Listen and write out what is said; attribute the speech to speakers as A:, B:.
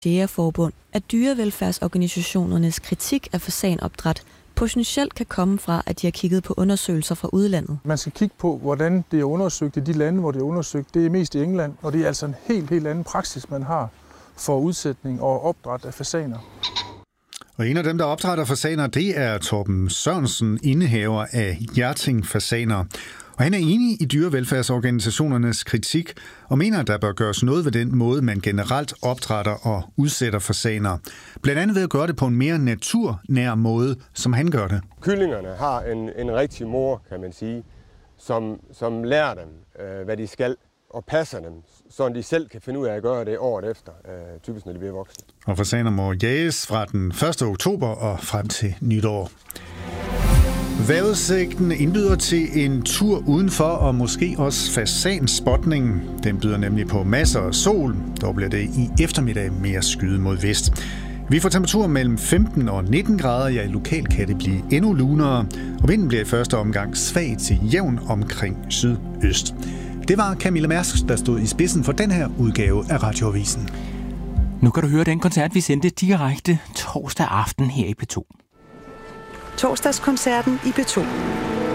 A: Jægerforbund, at dyrevelfærdsorganisationernes kritik af fasanopdræt potentielt kan komme fra, at de har kigget på undersøgelser fra udlandet.
B: Man skal kigge på, hvordan det er undersøgt i de lande, hvor det er undersøgt. Det er mest i England, og det er altså en helt anden praksis, man har for udsætning og opdræt af fasaner.
C: Og en af dem, der opdrætter fasaner, det er Torben Sørensen, indehaver af Hjerting Fasaner. Og han er enig i dyrevelfærdsorganisationernes kritik og mener, at der bør gøres noget ved den måde, man generelt opdrætter og udsætter fasaner. Blandt andet ved at gøre det på en mere naturnær måde, som han gør det.
D: Kyllingerne har en rigtig mor, kan man sige, som lærer dem, hvad de skal, og passer dem, så de selv kan finde ud af at gøre det året efter, typisk når de bliver voksne.
C: Og fasaner må jages fra den 1. oktober og frem til nytår. Vejrudsigten indbyder til en tur udenfor og måske også fasanspotning. Den byder nemlig på masser af sol. Dog bliver det i eftermiddag mere skyet mod vest. Vi får temperaturer mellem 15 og 19 grader. Ja, lokalt kan det blive endnu lunere. Og vinden bliver i første omgang svag til jævn omkring sydøst. Det var Camilla Mærsk, der stod i spidsen for den her udgave af Radioavisen.
E: Nu kan du høre den koncert, vi sendte direkte torsdag aften her i P2.
F: Torsdagskoncerten i P2.